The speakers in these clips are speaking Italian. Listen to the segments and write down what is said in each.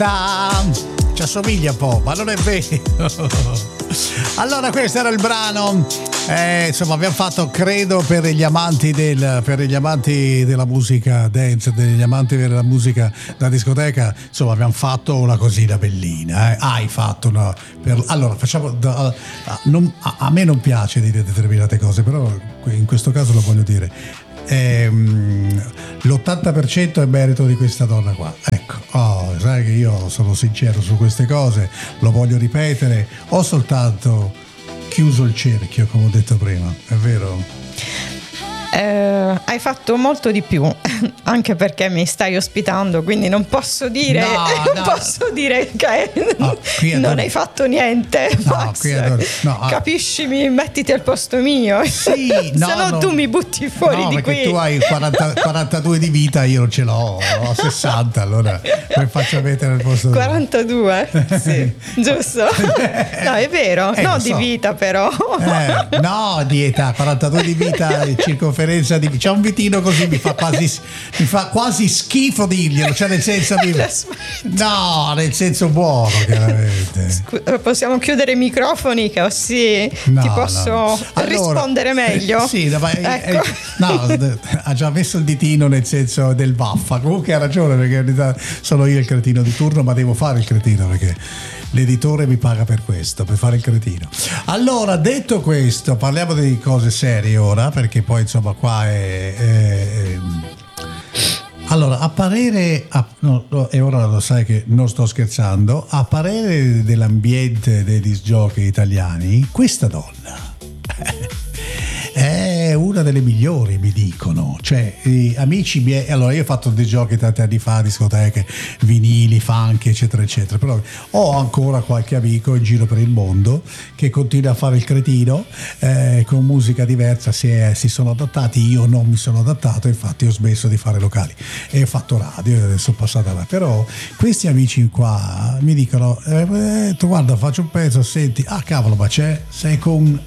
Ci assomiglia un po', ma non è vero. Allora, questo era il brano. Insomma, abbiamo fatto, credo, per gli amanti della musica dance, degli amanti della musica da discoteca. Insomma, abbiamo fatto una cosina bellina. Hai fatto una. Allora, facciamo. A me non piace dire determinate cose, però in questo caso lo voglio dire. L'80% è merito di questa donna qua. Ecco, sai che io sono sincero su queste cose, lo voglio ripetere, ho soltanto chiuso il cerchio, come ho detto prima, è vero? Hai fatto molto di più, anche perché mi stai ospitando, quindi non posso dire che non hai fatto niente. Capiscimi, mettiti al posto mio. Sì, se no tu mi butti fuori di qui. Tu hai 42 di vita, io non ce l'ho, ho 60, allora come faccio a mettere al posto 42? Sì, giusto? No, è vero, no, di vita però. No, di età, 42 di vita, circonferenza di. C'è un vitino così, mi fa quasi schifo dirglielo, cioè nel senso nel senso buono, chiaramente. Possiamo chiudere i microfoni, che così ti posso rispondere meglio. Sì, ecco. Ha già messo il ditino nel senso del vaffa. Comunque ha ragione, perché in realtà sono io il cretino di turno, ma devo fare il cretino perché l'editore mi paga per questo, per fare il cretino. Allora, detto questo, parliamo di cose serie ora, perché poi insomma qua è allora, a parere e ora lo sai che non sto scherzando, a parere dell'ambiente dei disc jockey italiani, questa donna è una delle migliori, mi dicono. Cioè, amici miei, allora io ho fatto dei giochi tanti anni fa, discoteche, vinili, funk, eccetera eccetera, però ho ancora qualche amico in giro per il mondo che continua a fare il cretino, con musica diversa, si sono adattati. Io non mi sono adattato, infatti ho smesso di fare locali e ho fatto radio e adesso sono passata là. Però questi amici qua mi dicono tu guarda, faccio un pezzo, senti, cavolo, ma sei con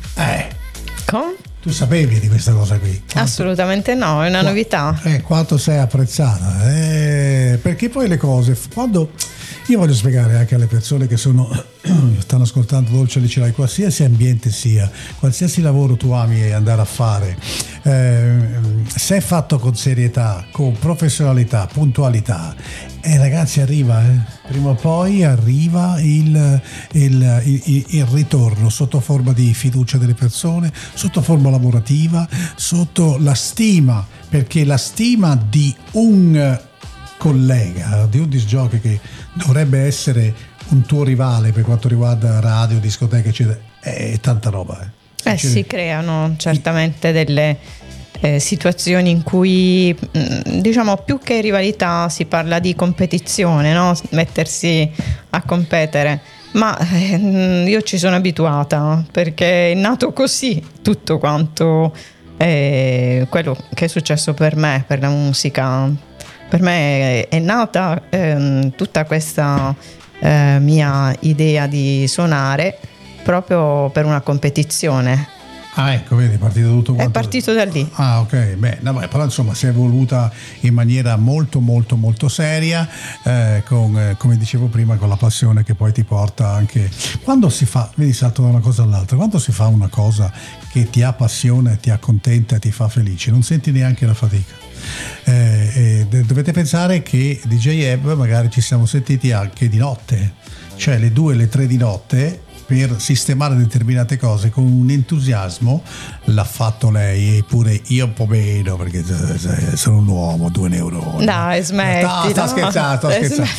tu sapevi di questa cosa qui? Assolutamente no, è una novità. Quanto sei apprezzata, perché poi le cose, quando io voglio spiegare anche alle persone che stanno ascoltando Dolce Licerai, qualsiasi ambiente sia, qualsiasi lavoro tu ami andare a fare, se è fatto con serietà, con professionalità, puntualità, ragazzi, arriva, prima o poi arriva il ritorno sotto forma di fiducia delle persone, sotto forma lavorativa, sotto la stima, perché la stima di un collega, di un disc jockey che dovrebbe essere un tuo rivale per quanto riguarda radio, discoteche, eccetera, è tanta roba. Si creano certamente delle situazioni in cui, diciamo, più che rivalità si parla di competizione, no? Mettersi a competere. Ma io ci sono abituata, perché è nato così tutto quanto quello che è successo per me, per la musica. Per me è nata tutta questa mia idea di suonare proprio per una competizione. Ecco, vedi, è partito tutto quanto. È partito da lì. Ok, però insomma si è evoluta in maniera molto molto molto seria, con, come dicevo prima, con la passione che poi ti porta anche quando si fa, vedi, salto da una cosa all'altra, quando si fa una cosa che ti appassiona, ti accontenta e ti fa felice, non senti neanche la fatica. Dovete pensare che DJ Eb magari ci siamo sentiti anche di notte, cioè le 2, le 3 di notte, per sistemare determinate cose con un entusiasmo. L'ha fatto lei, eppure io un po' meno, perché sono un uomo, 2 neuroni. Dai, smetti. Sto scherzando.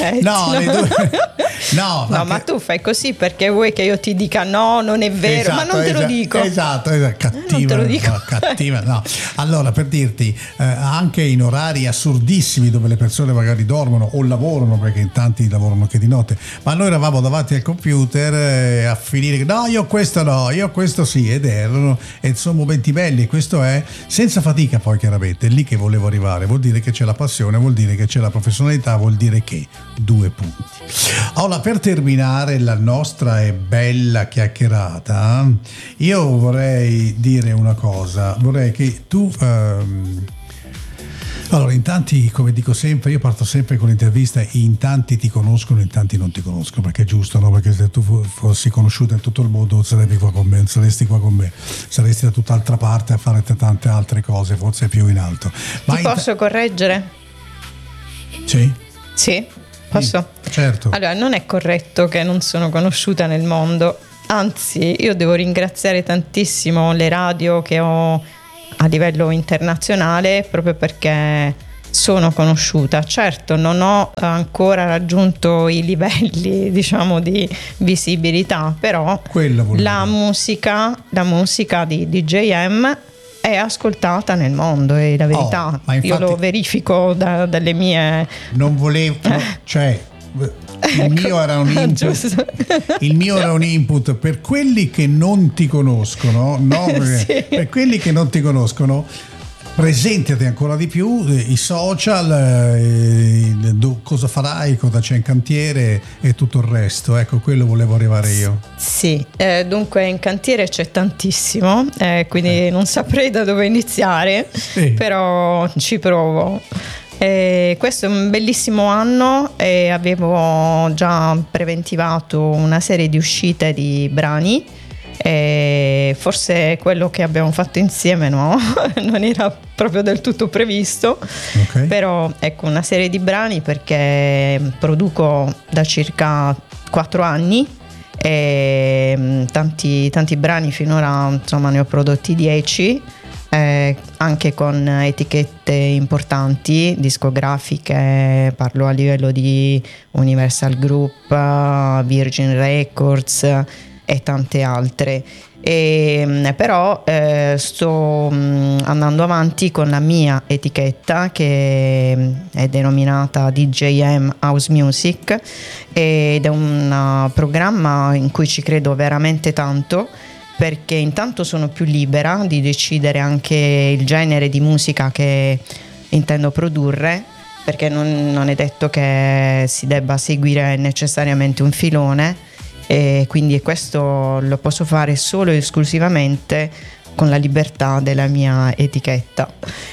No, ma tu fai così perché vuoi che io ti dica no, non è vero, ma non te lo dico. Esatto, cattiva. Non te lo dico. No, cattiva, no. Allora, per dirti, anche in orari assurdissimi dove le persone magari dormono o lavorano, perché in tanti lavorano anche di notte, ma noi eravamo davanti al computer a finire, no, io questo sì, e sono momenti belli, e questo è senza fatica. Poi chiaramente è lì che volevo arrivare, vuol dire che c'è la passione, vuol dire che c'è la professionalità, vuol dire che 2 punti. Allora, per terminare la nostra bella chiacchierata, io vorrei dire una cosa, vorrei che tu Allora, in tanti, come dico sempre, io parto sempre con l'intervista, in tanti ti conoscono, in tanti non ti conoscono, perché è giusto, no? Perché se tu fossi conosciuta in tutto il mondo non saresti qua con me, saresti da tutt'altra parte a fare tante altre cose, forse più in alto. Ma ti posso correggere? Sì? Sì, posso? Sì, certo. Allora, non è corretto che non sono conosciuta nel mondo, anzi, io devo ringraziare tantissimo le radio che ho a livello internazionale, proprio perché sono conosciuta. Certo, non ho ancora raggiunto i livelli, diciamo, di visibilità, però la musica di DJM è ascoltata nel mondo, è la verità. Ma infatti, io lo verifico dalle mie... Non volevo... cioè... Il mio era un input per quelli che non ti conoscono, no? Sì. Per quelli che non ti conoscono, presentati ancora di più, i social, cosa farai, cosa c'è in cantiere e tutto il resto. Ecco, quello volevo arrivare io. Sì, dunque in cantiere c'è tantissimo, quindi non saprei da dove iniziare, sì. Però ci provo. Questo è un bellissimo anno e avevo già preventivato una serie di uscite di brani, e forse quello che abbiamo fatto insieme non era proprio del tutto previsto, okay. Però ecco, una serie di brani, perché produco da circa 4 anni e tanti brani finora, insomma ne ho prodotti 10. Anche con etichette importanti discografiche, parlo a livello di Universal Group, Virgin Records e tante altre. Però sto andando avanti con la mia etichetta, che è denominata DJM House Music, ed è un programma in cui ci credo veramente tanto, perché intanto sono più libera di decidere anche il genere di musica che intendo produrre, perché non è detto che si debba seguire necessariamente un filone, e quindi questo lo posso fare solo e esclusivamente con la libertà della mia etichetta.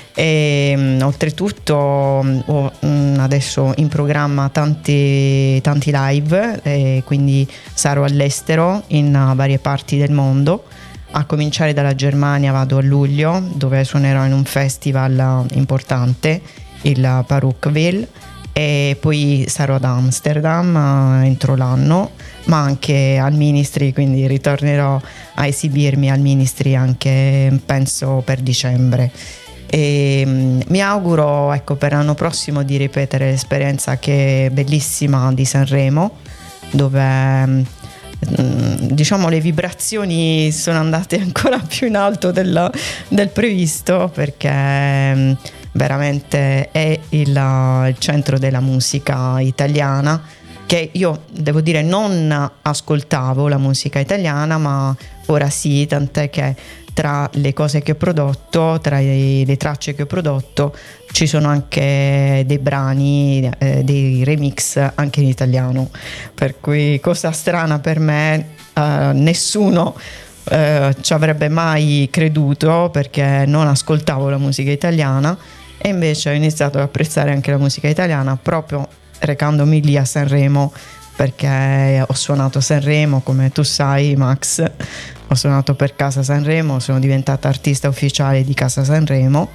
E oltretutto ho adesso in programma tanti live, e quindi sarò all'estero in varie parti del mondo. A cominciare dalla Germania vado a luglio, dove suonerò in un festival importante, il Parookville, e poi sarò ad Amsterdam entro l'anno, ma anche al Ministry, quindi ritornerò a esibirmi al Ministry anche penso per dicembre. E mi auguro, ecco, per l'anno prossimo di ripetere l'esperienza che è bellissima di Sanremo, dove diciamo le vibrazioni sono andate ancora più in alto del previsto, perché veramente è il centro della musica italiana, che io devo dire non ascoltavo la musica italiana, ma ora sì, tant'è che tra le cose che ho prodotto, tra le tracce che ho prodotto, ci sono anche dei brani, dei remix anche in italiano, per cui cosa strana per me, nessuno ci avrebbe mai creduto, perché non ascoltavo la musica italiana, e invece ho iniziato ad apprezzare anche la musica italiana proprio recandomi lì a Sanremo, perché ho suonato a Sanremo, come tu sai Max, ho suonato per Casa Sanremo, sono diventata artista ufficiale di Casa Sanremo,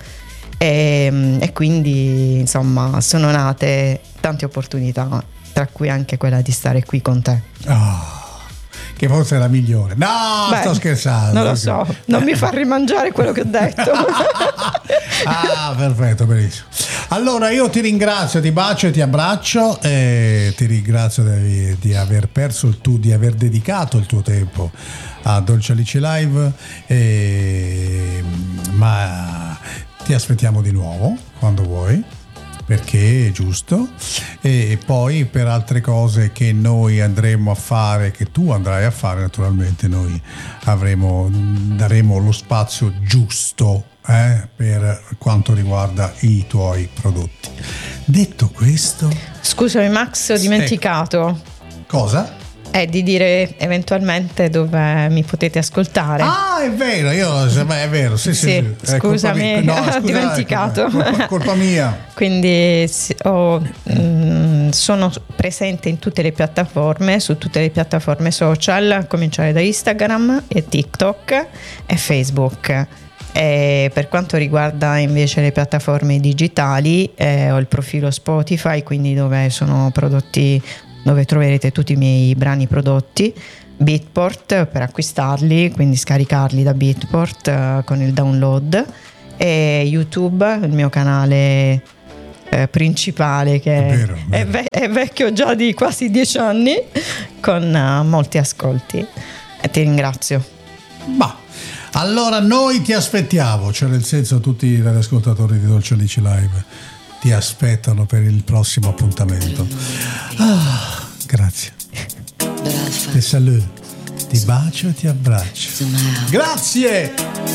e quindi insomma sono nate tante opportunità, tra cui anche quella di stare qui con te. Che forse è la migliore. No, beh, sto scherzando. Non lo so, non mi fa rimangiare quello che ho detto. Perfetto, benissimo. Allora io ti ringrazio, ti bacio e ti abbraccio, e ti ringrazio di aver di aver dedicato il tuo tempo a Dolce Alice Live, ma ti aspettiamo di nuovo quando vuoi, perché è giusto, e poi per altre cose che noi andremo a fare, che tu andrai a fare, naturalmente noi daremo lo spazio giusto per quanto riguarda i tuoi prodotti. Detto questo, scusami Max, ho dimenticato. Cosa? E di dire eventualmente dove mi potete ascoltare. Ah, è vero, è vero, sì. Scusami, ho dimenticato. Colpa mia. Quindi sono presente in tutte le piattaforme, su tutte le piattaforme social, a cominciare da Instagram e TikTok e Facebook. E per quanto riguarda invece le piattaforme digitali, ho il profilo Spotify, quindi dove sono prodotti, dove troverete tutti i miei brani prodotti, Beatport per acquistarli, quindi scaricarli da Beatport con il download, e YouTube, il mio canale principale, che è vecchio già di quasi 10 anni, con molti ascolti, e ti ringrazio. Allora noi ti aspettiamo, cioè nel senso tutti gli ascoltatori di Dolce Alice Live ti aspettano per il prossimo appuntamento. Grazie. Ti saluto, ti bacio e ti abbraccio. Grazie.